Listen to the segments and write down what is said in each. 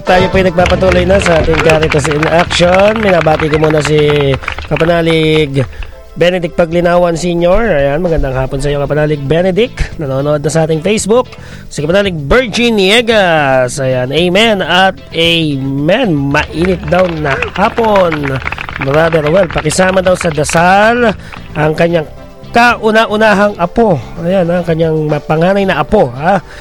tayo po nagpapatuloy na sa ating Caritas in Action. Minabati ko muna si Kapanalig Benedict Paglinawan Sr. Ayan, magandang hapon sa iyo Kapanalig Benedict. Nanonood na sa ating Facebook. Si Kapanalig Virgin Niegas. Ayan, amen at amen. Mainit daw na hapon. Brother Well, pakisama daw sa dasal ang kanyang kauna-unahang apo. Ayan, ang kanyang panganay na apo.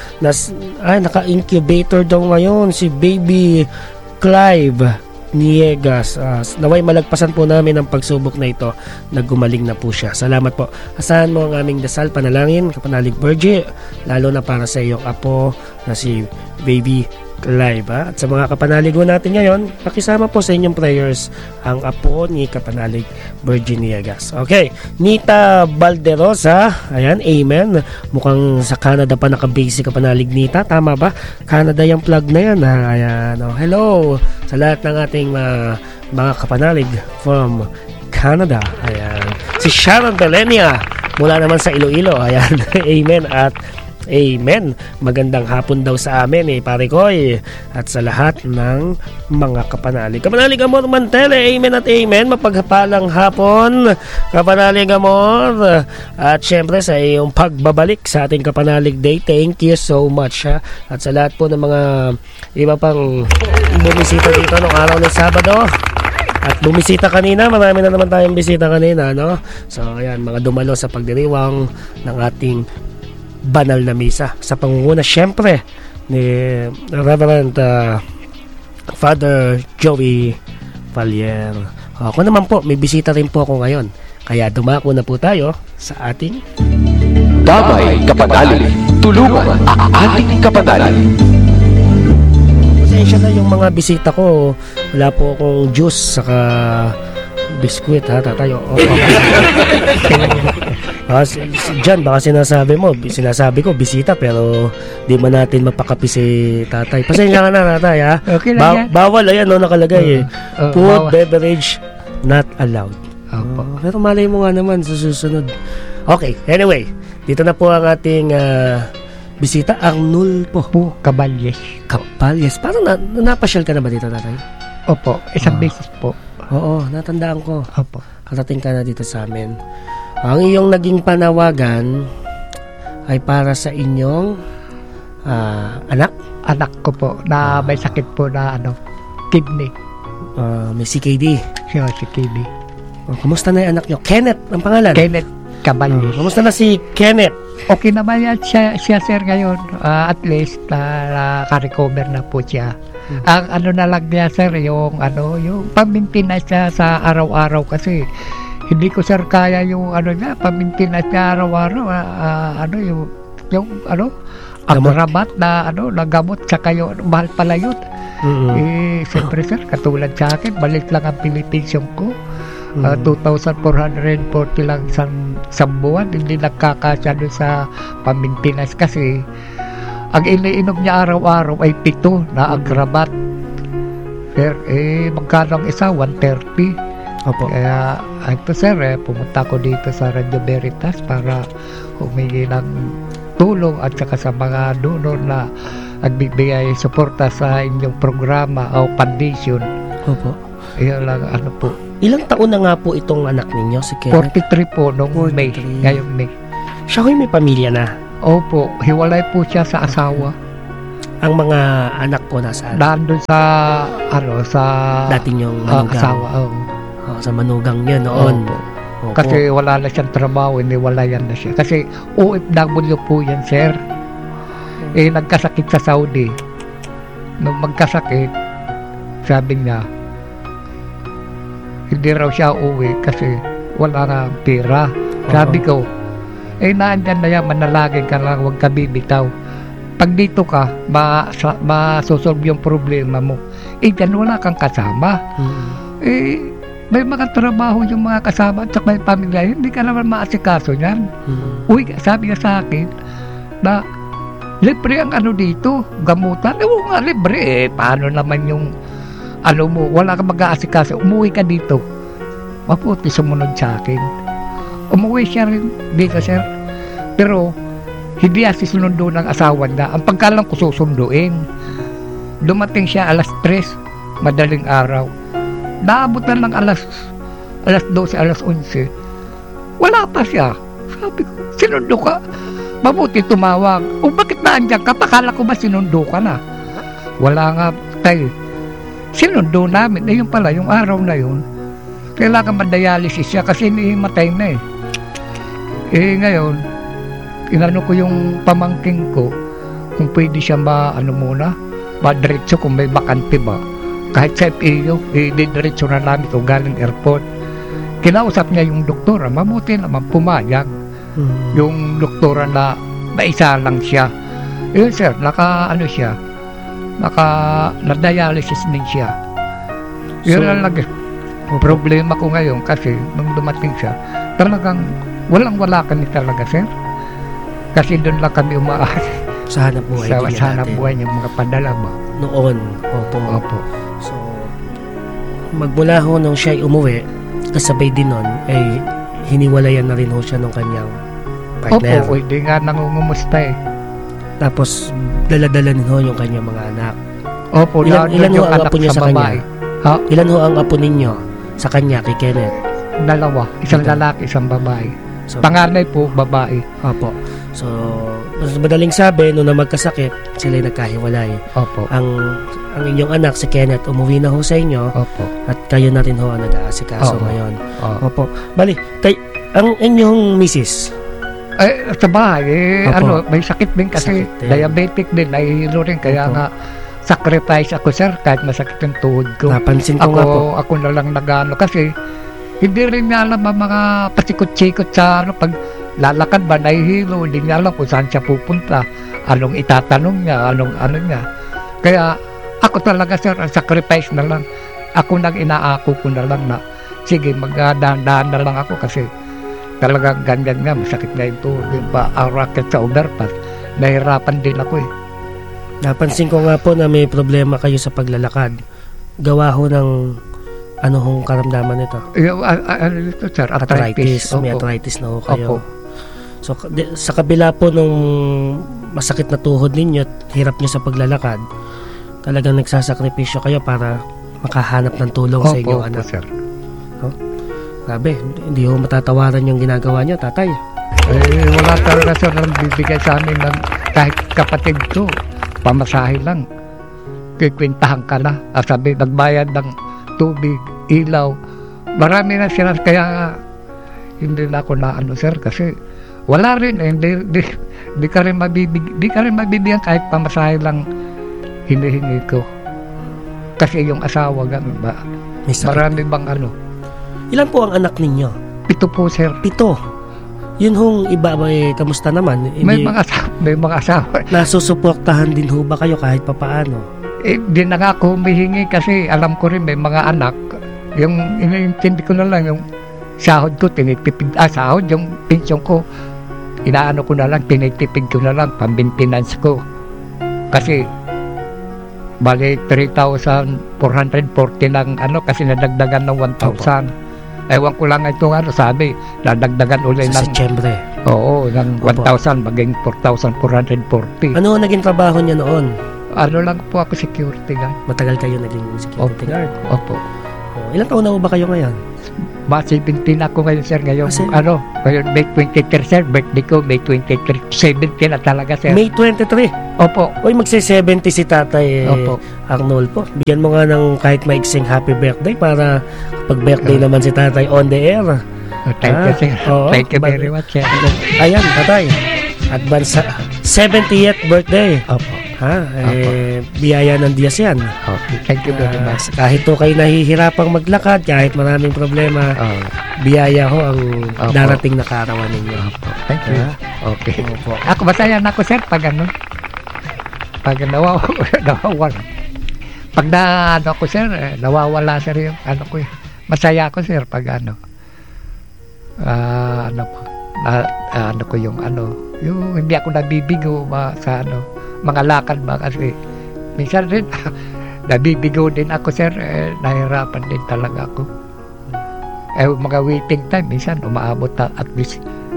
Naka-incubator daw ngayon si baby Clive Niegas. Naway malagpasan po namin ang pagsubok na ito. Naggumaling na po siya. Salamat po. Asahan mo ang aming dasal, panalangin, Kapanalig Virgie, lalo na para sa iyong apo na si baby Clive. At sa mga kapanaligo natin ngayon, pakisama po sa inyong prayers ang apo ni Kapanalig Virgin Niegas. Okay, Nita Balderosa, ayan, amen. Mukhang sa Canada pa nakabase si Kapanalig Nita, tama ba? Canada yung plug na yan. Ayan, hello sa lahat ng ating mga kapanalig from Canada. Ayan, si Sharon Belenia mula naman sa Iloilo. Ayan, amen at amen. Magandang hapon daw sa amin Pare Koy at sa lahat ng mga kapanalig. Kapanalig Amor Mantele, amen at amen. Mapagpalang hapon Kapanalig Amor. At syempre sa iyong pagbabalik sa ating Kapanalig Day, thank you so much At sa lahat po ng mga iba pang bumisita dito nung araw ng Sabado at bumisita kanina, marami na naman tayong bisita kanina, no? So ayan, mga dumalo sa pagdiriwang ng ating banal na misa sa pangunguna syempre ni Reverend Father Joey Valier. Ako naman po, may bisita rin po ako ngayon, kaya dumako na po tayo sa ating Damay Kapanalig, tulungan ang ating kapanalig. Pasensya na yung mga bisita ko, wala po akong juice saka biskwit tatayo. Diyan baka sinasabi ko bisita pero di man natin mapakapi si tatay. Pasensya ka na tatay Okay lang bawal ayan nakalagay food, beverage not allowed. Pero malay mo nga naman sa susunod. Okay, anyway, dito na po ang ating bisita, Arnulfo Caballes. Parang napasyal ka na ba dito tatay? Opo, isang beses po. Oo, natandaan ko. Opo. Karating ka na dito sa amin. Ang iyong naging panawagan ay para sa inyong anak? Anak ko po na may sakit po na kidney. May CKD. Siya, CKD. Kumusta na yung anak nyo? Kenneth, ang pangalan? Kenneth Caballes. Kumusta na si Kenneth? Okay naman yan siya sir ngayon. At least naka-recover na po siya. Ang na lang niya sir, yung pag-maintenance niya sa araw-araw kasi hindi ko sir kaya yung niya, pag-maintenance niya araw-araw, yung agrabat na na gamot saka yung mahal pala yun. Siyempre sir, katulad sa akin, balik lang ang Philippines ko. 2,440 lang sa buwan, hindi nagkakasya doon sa pag-maintenance kasi ang iniinom niya araw-araw ay 7 na agrabat. Sir, magkano ang isa? 130. Opo. Kaya, ito sir, pumunta ko dito sa Radio Veritas para humingi ng tulong at saka sa mga donor na nagbibigay suporta sa inyong programa o foundation. Opo. Iyan lang, po. Ilang taon na nga po itong anak ninyo, si Kenneth? 43 po, noong May. Ngayong May. Siya ko'y may pamilya na? Opo, hiwalay po siya sa asawa. Ang mga anak po nasaan? Nandun sa sa dati niyong manugang. Asawa. Sa manugang niya noon. Opo. Kasi wala na siyang trabaho, iniwalayan na siya. Kasi OFW po yan, sir. Nagkasakit sa Saudi. Nung magkasakit, sabi niya, hindi raw siya uwi kasi wala na pera. Sabi ko, naandyan na yan, manalagin ka lang, huwag ka bibitaw. Pag dito ka, masosolve yung problema mo. Dyan wala kang kasama. May mga trabaho yung mga kasama at may pamilya, hindi ka naman maasikaso yan. Uy, sabi niya sa akin na libre ang dito, gamutan. Oo nga, libre. Paano naman yung mo, wala kang mag-aasikaso, umuwi ka dito. Mabuti sumunod sa akin. Umuwi siya rin dito, sir. Pero hindi sinundo ng asawa niya. Ang pagkalang ko susunduin. Dumating siya alas 3, madaling araw. Naabot na ng alas 12, alas 11. Wala pa siya. Sabi ko, sinundo ka? Mabuti tumawag. O bakit naandyan ka? Pakala ko ba sinundo ka na? Wala nga tayo. Sinundo namin. Yun pala, yung araw na yun, kailangan ma-dialysis siya kasi inihimatay na eh. Ngayon, inano ko yung pamangking ko, kung pwede siya ma-diretso kung may bakante ba. Kahit sa FEU, diretso na namin ito galing airport. Kinausap niya yung doktora, mabuti naman pumayag. Yung doktora na isa lang siya. Yun sir, na-dialysis din siya. Yun lang lagi. Problema ko ngayon kasi nung dumating siya, talagang walang-wala kami talaga sir. Kasi doon lang kami umaas. Sa hanap buhay. Sa hanap buhay niya, mga padala ba? Noon. Opo. So, magmula ho nung siya umuwi, kasabay din nun, ay hiniwalayan na rin ho siya nung kanyang partner. Opo, hindi nga nangungumusta eh. Tapos, dala-dala din ho yung kanyang mga anak. Opo, ilan ho ang apo niya sa babae. Kanya? Ilan ho ang apo ninyo sa kanya, kay Kenneth? 2, isang lalaki, isang babae. So, panganay po, babae. Opo. So, madaling sabi, nung na magkasakit, sila'y nagkahiwalay. Opo. Ang inyong anak, si Kenneth, umuwi na ho sa inyo. Opo. At kayo na rin ho ang nag-aasikaso ngayon. Opo. Bali, ang inyong misis? Sa bahay, may sakit din kasi. Diabetic din, nahihilo rin. Kaya nga, sacrifice ako sir, kahit masakit yung tuhod ko. Napansin ko nga po. Ako na lang nagano kasi, hindi rin niya alam ang mga pasikot-sikot sa pag lalakad ba, nahihilo, hindi niya alam kung saan siya pupunta, anong itatanong niya, ano niya. Kaya ako talaga sir, sacrifice na lang. Ako inaako ko na lang na, sige, magdahan-dahan na lang ako kasi talagang ganyan nga, masakit nga ito, yung pa-racket sa overpass. Nahirapan din ako eh. Napansin ko nga po na may problema kayo sa paglalakad. Gawa ho ng ano hong karamdaman nito? Ito sir, arthritis. May arthritis na ho kayo. Opo. So, sa kabila po nung masakit na tuhod ninyo at hirap nyo sa paglalakad, talagang nagsasakripisyo kayo para makahanap ng tulong sa inyong anak. Sir. No? Grabe, hindi ho matatawaran yung ginagawa nyo, tatay. Wala talaga sir nang bibigay sa amin ng kahit kapatid ko, pamasahe lang. Kikwintahan ka na. Sabi, nagbayad ng tubig, ilaw. Marami na sila, kaya hindi na ako na sir, kasi wala rin hindi ka rin mabibigyan kahit pamasahe lang hinihingi ko. Kasi yung asawa ganun ba? Marami bang Ilan po ang anak ninyo? 7 po sir. 7. Yun hong iba kamusta naman? May mga asawa. Nasusuportahan din ho ba kayo kahit papaano? Di na nga ako humihingi kasi alam ko rin may mga anak. Yung iniintindi ko na lang yung sahod ko, sahod, yung pensyon ko, inaano ko na lang, tinitipid ko na lang, pambintinance ko. Kasi, bali 3,440 ng kasi nadagdagan ng 1,000. Ewan ko lang ito sabi, nadagdagan ulit sa ng Setyembre. Oo, ng 1,000, maging 4,440. Ano naging trabaho niya noon? Lang po ako, security guard. Matagal kayo naging security guard? Opo. Ilang taon na ba kayo ngayon? 17 ako ngayon sir, ngayon ngayon May 23 sir, birthday ko May 23, 17 na talaga sir. May 23? Opo. Uy, magse-70 si tatay Opo. Arnold po. Bigyan mo nga ng kahit maiksing happy birthday para pag birthday naman si tatay on the air. Thank you sir. Thank you very much sir. Ayan tatay, advance 70th birthday. Opo. Biyaya ng Diyos yan. Okay, thank you very much. Kahit to kayo nahihirapang maglakad, kahit maraming problema, biyaya ho ang darating na kaarawan ninyo. Thank you. Okay. Ako masaya na ako sir pag pag nawawala. Pag ako sir, nawawala sir yung ko masaya ako sir pag ko yung hindi ako nabibigo sa mga lakad ba kasi minsan rin nabibigo din ako sir, nahirapan din talaga ako. Mga waiting time minsan umaabot at least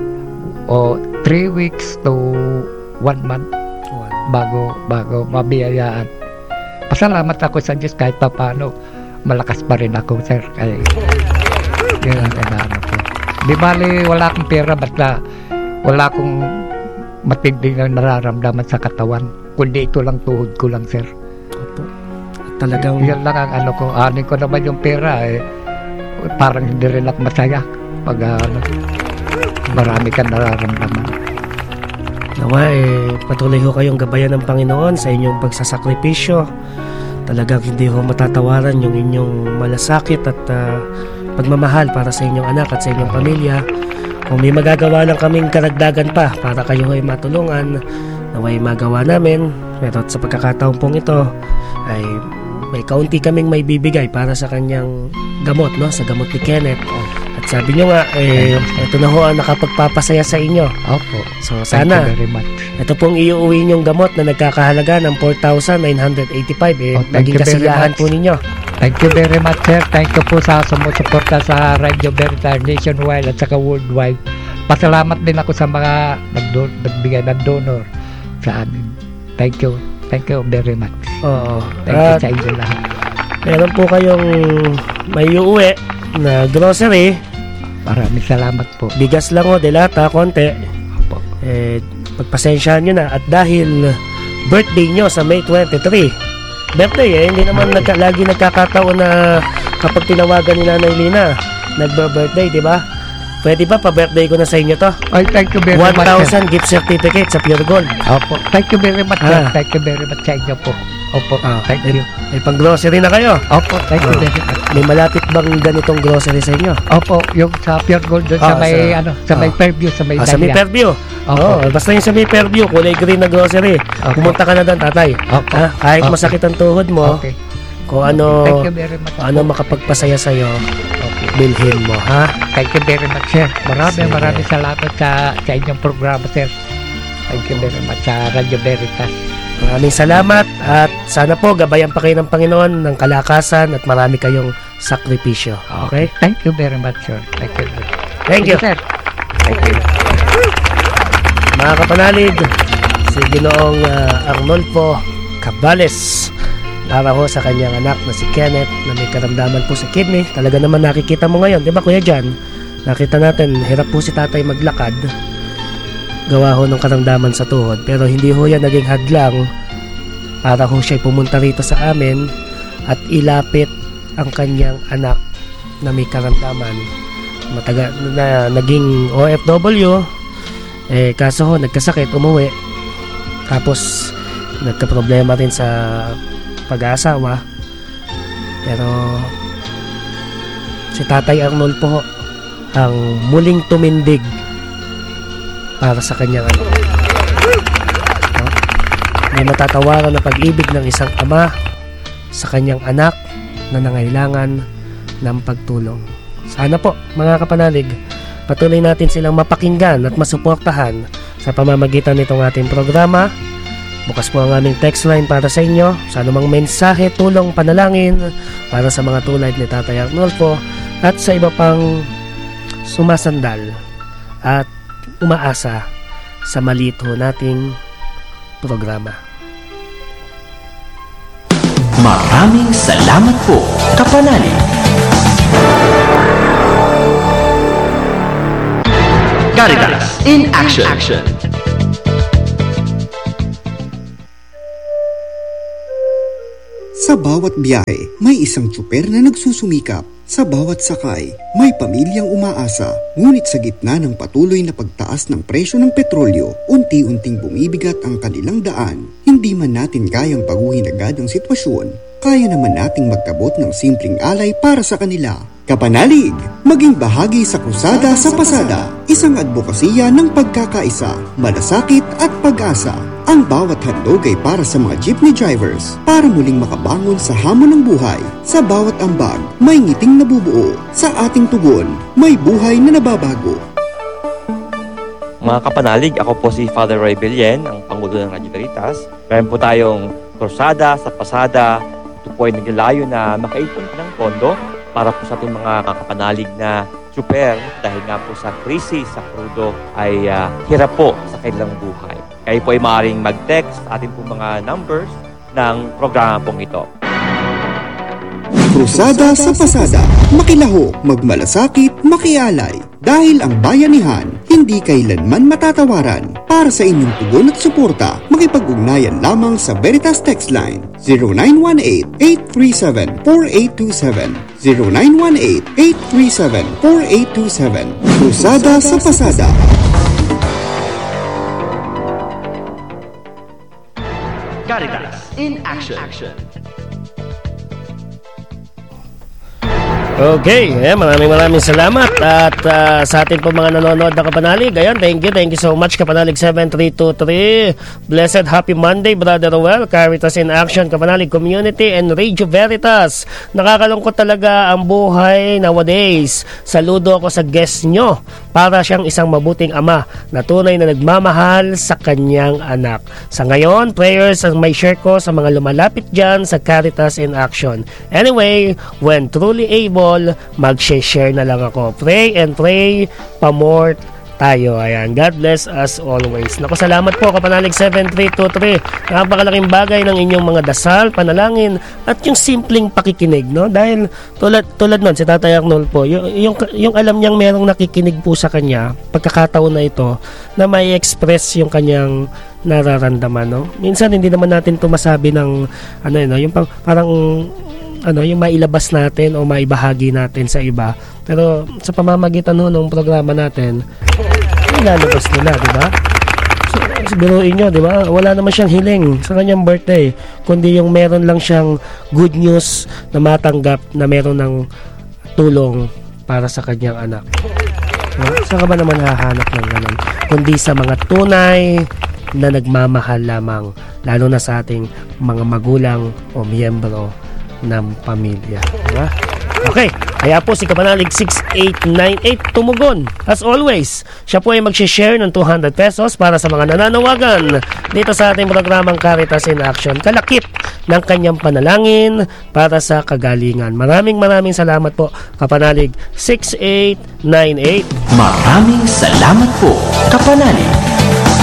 3 weeks to 1 month bago mabiyayaan. pasalamat ako sa Diyos kahit pa paano. Malakas pa rin ako, sir. Kaya, yun ang kailangan ko. Di bali, wala akong pera, basta wala akong matinding na nararamdaman sa katawan. Kundi ito lang tuhod ko lang, sir. Opo. At talagang Yan lang ang ano ko. Anin ko naman yung pera, parang hindi rin ako masaya. Pag marami kang nararamdaman. nawa patuloy ho kayong gabayan ng Panginoon sa inyong pagsasakripisyo. Talagang hindi ho matatawaran yung inyong malasakit at pagmamahal para sa inyong anak at sa inyong pamilya. Kung may magagawa lang kaming karagdagan pa para kayo ay matulungan, naway magawa namin. Pero sa pagkakataon pong ito ay may kaunti kaming may bibigay para sa kanyang gamot, no? Sa gamot ni Kenneth. At sabi nyo nga, ito na ho ang nakapagpapasaya sa inyo. Opo. So Thank sana, you very much. ito pong iuwi nyong gamot na nagkakahalaga ng 4,985 thank maging you very kasiyahan much. po ninyo. Thank you very much, sir. Thank you po sa sumusuporta sa Radio Veritas nationwide at saka worldwide. Pasalamat din ako sa mga nagbigay ng donor sa amin. Thank you. Thank you very much. Oo. Thank you At sa inyo lahat. meron po kayong may iuwi na grocery. Maraming salamat po. Bigas lang o, delata, konti. Opo. Pagpasensyahan nyo na. At dahil birthday nyo sa May 23, birthday hindi naman lagi nagkakataon na kapag tinawagan ni Nanay Lina, nagbe-birthday, di ba? Pwede ba pa-birthday ko na sa inyo to? Ay, thank you very much, sir. 1,000 gift certificate sa Pure Gold. Opo. Thank you very much, sir. Ah. Thank you very much sa inyo po. Opo. Thank you. May pang-grocery na kayo. Opo. Thank you very much. May malapit bang ganitong grocery sa inyo? Opo, yung sa Pure Gold doon sa may sa may Fairview, sa may Sa may Dahlia. Fairview. Opo. Basta yung sa may Fairview, kulay green na grocery. Opo. Pumunta ka na doon, tatay. Opo. Kahit Okay. masakit ang tuhod mo, Okay. kung ano, Thank you very much. kung ano makapagpasaya sa'yo, Okay. bilhin mo, ha? Thank you very much, sir. Sige. Maraming salamat sa inyong programa, sir. Thank you very much sa Radio Veritas. Maraming salamat at sana po gabayan pa kayo ng Panginoon ng kalakasan at marami kayong sakripisyo. Okay? Thank you very much, sir. Thank you. Thank you. sir. Thank you. Mga kapanalig, si Ginoong Arnolfo Cabales para ho sa kanyang anak na si Kenneth na may karamdaman po sa kidney. Talaga naman nakikita mo ngayon, di ba Kuya Jan? Nakita natin, hirap po si tatay maglakad. Gawa ho ng karamdaman sa tuhod. Pero hindi ho yan naging hadlang para ho siya pumunta rito sa amin at ilapit ang kanyang anak na may karamdaman. Na naging OFW, kaso ho nagkasakit, umuwi. Tapos nagka-problema rin sa pag-aasawa. Pero si Tatay Arnold po ang muling tumindig para sa kanyang anak. May matatawaran na pag-ibig ng isang ama sa kanyang anak na nangailangan ng pagtulong. Sana po, mga kapanalig, patuloy natin silang mapakinggan at masuportahan sa pamamagitan nitong ating programa. Bukas po ang aming text line para sa inyo sa anumang mensahe, tulong, panalangin para sa mga tulad ni Tatay Arnolfo at sa iba pang sumasandal at umaasa sa maliit ho nating programa. Maraming salamat po, kapanalig. Caritas in action. Sa bawat biyahe, may isang tsuper na nagsusumikap. Sa bawat sakay, may pamilyang umaasa. Ngunit sa gitna ng patuloy na pagtaas ng presyo ng petrolyo, unti-unting bumibigat ang kanilang daan. Hindi man natin kayang baguhin agad ang sitwasyon, kaya naman nating magkabot ng simpleng alay para sa kanila. Kapanalig, maging bahagi sa Krusada sa Pasada, isang advokasya ng pagkakaisa, malasakit at pag-asa. Ang bawat handog ay para sa mga jeepney drivers, para muling makabangon sa hamon ng buhay. Sa bawat ambag, may ngiting nabubuo. Sa ating tugon, may buhay na nababago. Mga kapanalig, ako po si Father Roy Bellien, ang Pangulo ng Radio Veritas. Meron po tayong Krusada sa Pasada. Ito po ay naglalayo na makaipon ng pondo para po sa ating mga kapanalig na super dahil nga po sa krisis sa krudo ay hirap po sa kanilang buhay. Kayo po ay maaaring mag-text sa ating po mga numbers ng programa pong ito. Krusada sa Pasada, makilahok, magmalasakit, makialay. Dahil ang bayanihan, hindi kailanman matatawaran. Para sa inyong tugon at suporta, makipag-ugnayan lamang sa Veritas Text Line 0918-837-4827. 0918-837-4827. Krusada sa Pasada. Caritas in action. Okay, maraming salamat at sa atin po mga nanonood na kapanalig, ayan, thank you so much kapanalig 7323. Blessed happy Monday, Brother Roel, Caritas in Action, Kapanalig Community and Radio Veritas. Nakakalungkot talaga ang buhay nowadays. Saludo ako sa guest nyo. Para siyang isang mabuting ama na tunay na nagmamahal sa kanyang anak. Sa ngayon, prayers ang may share ko sa mga lumalapit dyan sa Caritas in Action. Anyway, when truly able, mag-share na lang ako. Pray and pray, pamort tayo. Ayan. God bless us always. Naku, salamat po kapanalig 7323. Napakalaking bagay ng inyong mga dasal, panalangin at yung simpleng pakikinig, no? Dahil tulad nun si Tatay Arnold po, yung alam niyang merong nakikinig po sa kanya, pagkakataon na ito na may express yung kanyang nararamdaman, no? Minsan hindi naman natin ito masabi ng yung parang yung mailabas natin o maibahagi natin sa iba. Pero sa pamamagitan ng programa natin, ilalabas nila, di ba? So, biruin nyo, di ba? Wala naman siyang hiling sa kanyang birthday, kundi yung meron lang siyang good news na matanggap na meron ng tulong para sa kanyang anak. Saan ka ba naman hahanap ng ganun? Kundi sa mga tunay na nagmamahal lamang, lalo na sa ating mga magulang o miyembro ng pamilya. Diba? Okay, kaya po si Kapanalig 6898 tumugon. As always, siya po ay mag-share ng 200 pesos para sa mga nananawagan dito sa ating programang Caritas in Action. Kalakip ng kanyang panalangin para sa kagalingan. Maraming salamat po, Kapanalig 6898. Maraming salamat po, Kapanalig